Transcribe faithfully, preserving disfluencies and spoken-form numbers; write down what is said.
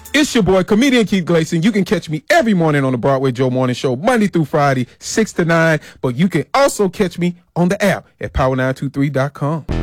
It's your boy, comedian Keith Gleason. You can catch me every morning on the Broadway Joe Morning Show, Monday through Friday, six to nine. But you can also catch me on the app at power nine two three dot com.